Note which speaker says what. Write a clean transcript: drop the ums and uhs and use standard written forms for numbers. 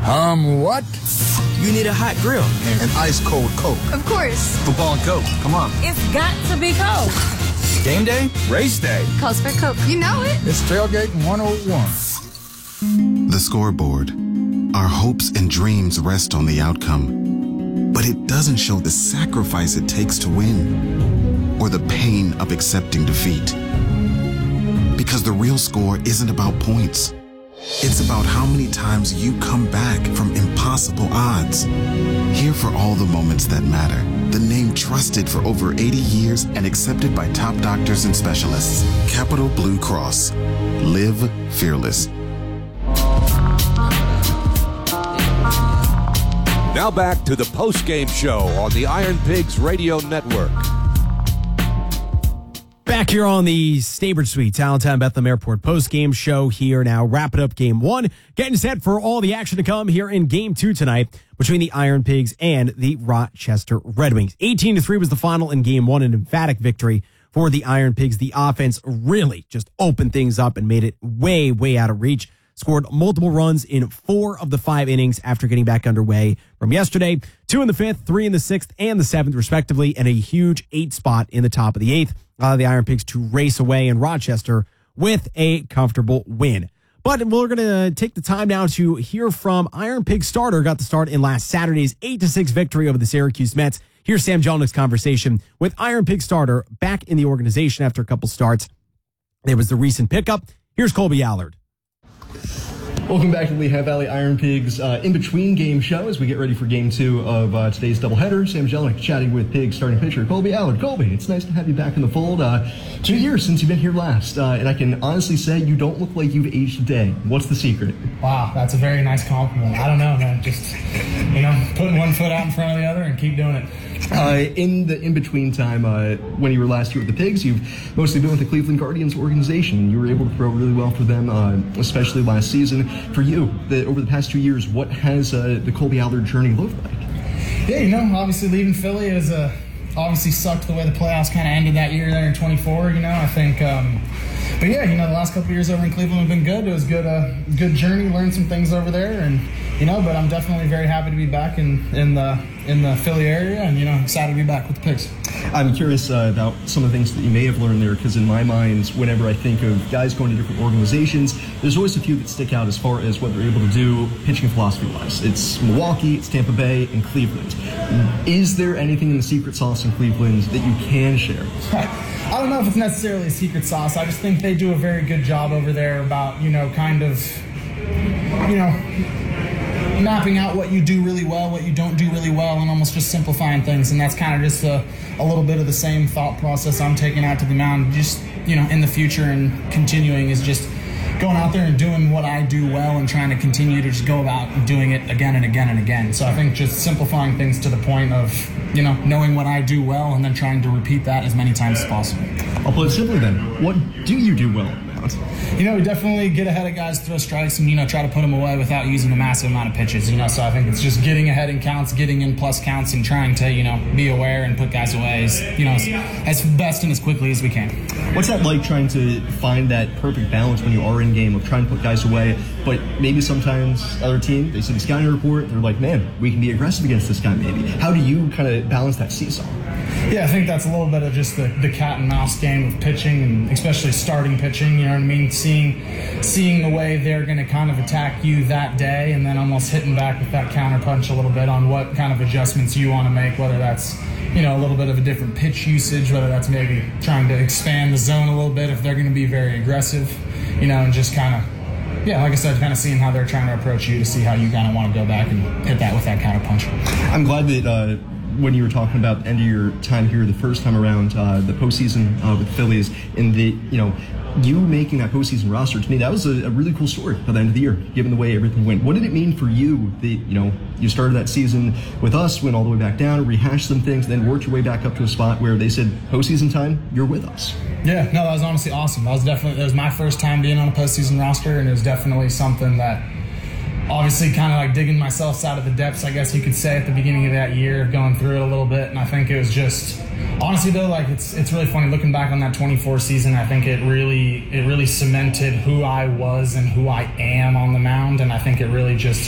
Speaker 1: What?
Speaker 2: You need a hot grill.
Speaker 1: An ice-cold Coke.
Speaker 3: Of course.
Speaker 1: Football and Coke. Come on.
Speaker 3: It's got to be Coke.
Speaker 1: Game day? Race day.
Speaker 3: Calls for Coke. You know it.
Speaker 1: It's Tailgating 101.
Speaker 4: The scoreboard. Our hopes and dreams rest on the outcome. But it doesn't show the sacrifice it takes to win, or the pain of accepting defeat. Because the real score isn't about points. It's about how many times you come back from impossible odds. Here for all the moments that matter. The name trusted for over 80 years and accepted by top doctors and specialists. Capital Blue Cross. Live fearless.
Speaker 5: Now back to the post-game show on the Iron Pigs Radio Network.
Speaker 6: Back here on the Staybridge Suites, Allentown Bethlehem Airport post-game show here now. Wrapping up game one, getting set for all the action to come here in game two tonight between the Iron Pigs and the Rochester Red Wings. 18-3 was the final in game one, an emphatic victory for the Iron Pigs. The offense really just opened things up and made it way, way out of reach. Scored multiple runs in 4 of the 5 innings after getting back underway from yesterday. 2 in the 5th, 3 in the 6th, and the 7th, respectively, and a huge 8 spot in the top of the 8th. The Iron Pigs to race away in Rochester with a comfortable win. But we're going to take the time now to hear from Iron Pig starter, got the start in last Saturday's 8-6 victory over the Syracuse Mets. Here's Sam Jelenick's conversation with Iron Pig starter back in the organization after a couple starts. There was the recent pickup. Here's Colby Allard.
Speaker 7: Welcome back to the Lehigh Valley Iron Pigs in-between game show as we get ready for game 2 of today's doubleheader. Sam Jelenick chatting with Pigs starting pitcher Colby Allard. Colby, it's nice to have you back in the fold. 2 years since you've been here last, and I can honestly say you don't look like you've aged a day. What's the secret?
Speaker 8: Wow, that's a very nice compliment. I don't know, man. Just, putting one foot out in front of the other and keep doing it.
Speaker 7: In the in-between time, when you were last here with the Pigs, you've mostly been with the Cleveland Guardians organization. You were able to throw really well for them, especially last season. For you, over the past 2 years, what has the Colby Allard journey looked like?
Speaker 8: Yeah, obviously leaving Philly is obviously sucked the way the playoffs kind of ended that year there in 24. I think, but yeah, the last couple of years over in Cleveland have been good. It was good journey, learned some things over there, and but I'm definitely very happy to be back in the Philly area, and excited to be back with the Pigs.
Speaker 7: I'm curious about some of the things that you may have learned there, because in my mind, whenever I think of guys going to different organizations, there's always a few that stick out as far as what they're able to do pitching philosophy-wise. It's Milwaukee, it's Tampa Bay, and Cleveland. Is there anything in the secret sauce in Cleveland that you can share?
Speaker 8: I don't know if it's necessarily a secret sauce. I just think they do a very good job over there about, mapping out what you do really well, what you don't do really well, and almost just simplifying things. And that's kind of just a little bit of the same thought process I'm taking out to the mound, just, in the future and continuing is just going out there and doing what I do well and trying to continue to just go about doing it again and again and again. So I think just simplifying things to the point of, knowing what I do well and then trying to repeat that as many times as possible.
Speaker 7: I'll put it simply then. What do you do well?
Speaker 8: We definitely get ahead of guys, throw strikes, and, try to put them away without using a massive amount of pitches, so I think it's just getting ahead in counts, getting in plus counts, and trying to, be aware and put guys away as best and as quickly as we can.
Speaker 7: What's that like, trying to find that perfect balance when you are in game of trying to put guys away, but maybe sometimes other team, they see the scouting report, they're like, man, we can be aggressive against this guy maybe. How do you kind of balance that seesaw?
Speaker 8: Yeah, I think that's a little bit of just the cat and mouse game of pitching, and especially starting pitching, seeing the way they're going to kind of attack you that day, and then almost hitting back with that counter punch a little bit on what kind of adjustments you want to make, whether that's, a little bit of a different pitch usage, whether that's maybe trying to expand the zone a little bit if they're going to be very aggressive, and just kind of, like I said, kind of seeing how they're trying to approach you to see how you kind of want to go back and hit that with that counter punch.
Speaker 7: I'm glad that when you were talking about the end of your time here the first time around, the postseason with the Phillies, and you making that postseason roster, to me, that was a really cool story by the end of the year, given the way everything went. What did it mean for you that, you started that season with us, went all the way back down, rehashed some things, then worked your way back up to a spot where they said, postseason time, you're with us?
Speaker 8: Yeah, no, that was honestly awesome. That was my first time being on a postseason roster, and it was definitely something that obviously kind of like digging myself out of the depths, I guess you could say, at the beginning of that year, going through it a little bit. And I think it was just, honestly though, like it's really funny looking back on that 24 season. I think it really cemented who I was and who I am on the mound. And I think it really just